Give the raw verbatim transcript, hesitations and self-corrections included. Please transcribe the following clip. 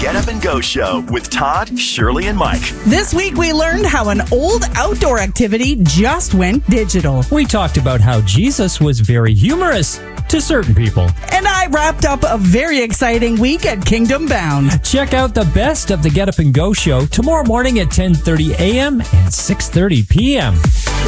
Get Up and Go Show with Todd, Shirley, and Mike. This week we learned how an old outdoor activity just went digital. We talked about how Jesus was very humorous to certain people. And I wrapped up a very exciting week at Kingdom Bound. Check out the best of the Get Up and Go Show tomorrow morning at ten thirty a.m. and six thirty p.m.